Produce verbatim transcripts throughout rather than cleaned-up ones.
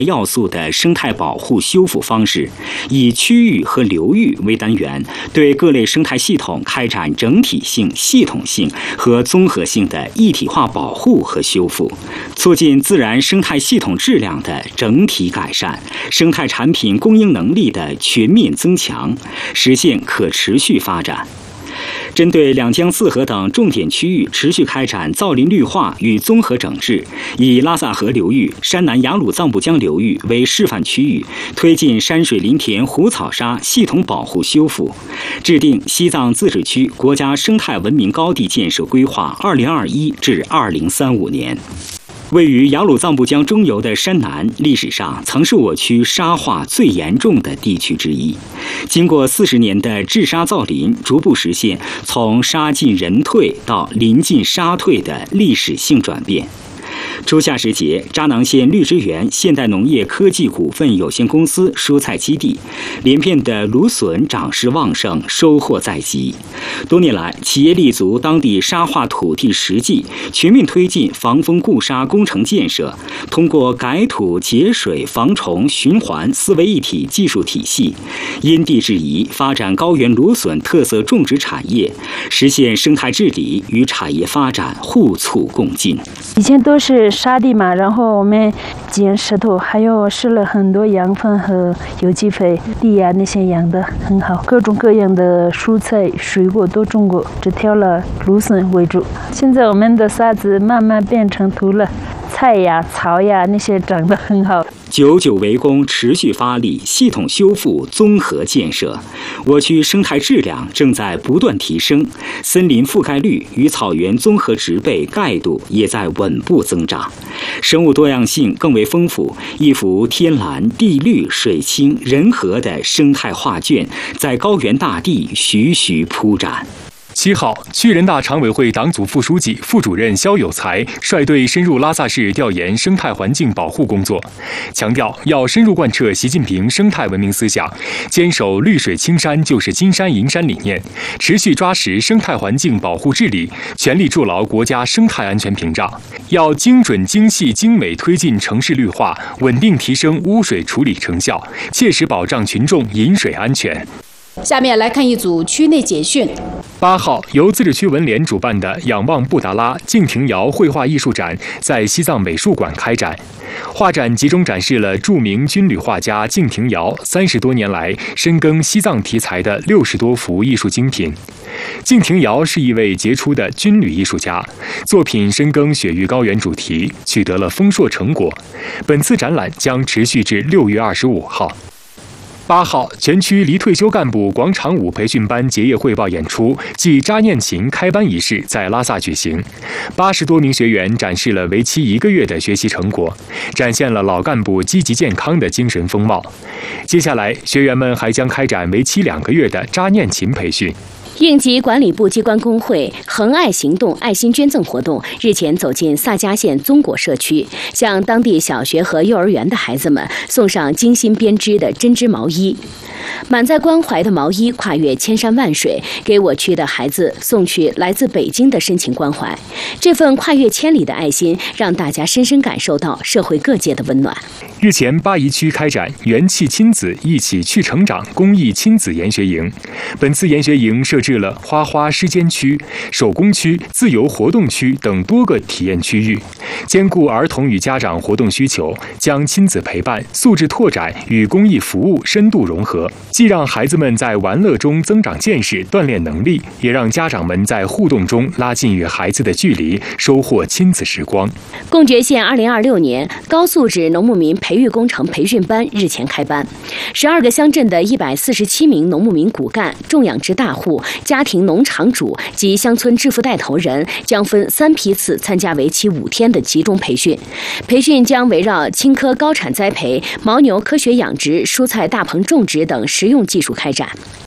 要素的生态保护修复方式，以区域和流域为单元，对各类生态系统开展整体性、系统性和综合性的一体化保护和修复，促进自然生态系统质量的整体改善，生态产品供应能力的全面增强，实现可持续发展。针对两江四河等重点区域，持续开展造林绿化与综合整治，以拉萨河流域、山南雅鲁藏布江流域为示范区域，推进山水林田湖草沙系统保护修复，制定西藏自治区国家生态文明高地建设规划二零二一至二零三五年。位于雅鲁藏布江中游的山南，历史上曾是我区沙化最严重的地区之一。经过四十年的治沙造林，逐步实现从沙进人退到林进沙退的历史性转变。初夏时节，扎囊县绿之源现代农业科技股份有限公司蔬菜基地，连片的芦笋长势旺盛，收获在即。多年来，企业立足当地沙化土地实际，全面推进防风固沙工程建设，通过改土节水防虫循环四位一体技术体系，因地制宜发展高原芦笋特色种植产业，实现生态治理与产业发展互促共进。 以前都是沙地嘛，然后我们捡石头，还有施了很多养分和有机肥，地呀那些养得很好，各种各样的蔬菜水果都种过，只挑了芦笋为主。现在我们的沙子慢慢变成土了，菜呀草呀那些长得很好。 久久为功，持续发力，系统修复、综合建设，我区生态质量正在不断提升，森林覆盖率与草原综合植被盖度也在稳步增长，生物多样性更为丰富，一幅天蓝地绿水清人和的生态画卷在高原大地徐徐铺展。 七号，区人大常委会党组副书记、副主任肖有才率队深入拉萨市调研生态环境保护工作，强调要深入贯彻习近平生态文明思想，坚守绿水青山就是金山银山理念，持续抓实生态环境保护治理，全力筑牢国家生态安全屏障。要精准、精细、精美推进城市绿化，稳定提升污水处理成效，切实保障群众饮水安全。 下面来看一组区内简讯。 八号，由自治区文联主办的“仰望布达拉”敬亭窑绘画艺术展在西藏美术馆开展。画展集中展示了著名军旅画家敬亭窑三十多年来深耕西藏题材的六十多幅艺术精品。敬亭窑是一位杰出的军旅艺术家，作品深耕雪域高原主题，取得了丰硕成果。本次展览将持续至六月二十五号。八号，全区离退休干部广场舞培训班结业汇报演出暨扎念琴开班仪式在拉萨举行，八十多名学员展示了为期一个月的学习成果，展现了老干部积极健康的精神风貌。接下来，学员们还将开展为期两个月的扎念琴培训。 应急管理部机关工会恒爱行动爱心捐赠活动日前走进萨迦县宗果社区，向当地小学和幼儿园的孩子们送上精心编织的针织毛衣。满载关怀的毛衣跨越千山万水，给我区的孩子送去来自北京的深情关怀。这份跨越千里的爱心，让大家深深感受到社会各界的温暖。 日前，巴宜区开展元气亲子一起去成长公益亲子研学营。本次研学营设置了花花诗间区、手工区、自由活动区等多个体验区域，兼顾儿童与家长活动需求，将亲子陪伴、素质拓展与公益服务深度融合，既让孩子们在玩乐中增长见识、锻炼能力，也让家长们在互动中拉近与孩子的距离，收获亲子时光。 贡觉县二零二六年高素质农牧民培育工程培训班日前开班，十二个乡镇的一百四十七名农牧民骨干、种养殖大户、家庭农场主及乡村致富带头人将分三批次参加为期五天的集中培训。培训将围绕青稞高产栽培、牦牛科学养殖、蔬菜大棚种植等实用技术开展。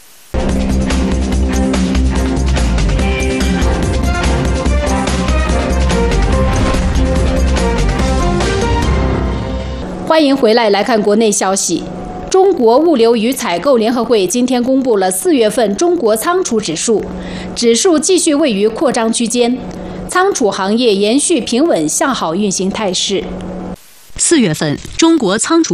欢迎回来，来看国内消息。中国物流与采购联合会今天公布了四月份中国仓储指数，指数继续位于扩张区间，仓储行业延续平稳向好运行态势。 四月份，中国仓储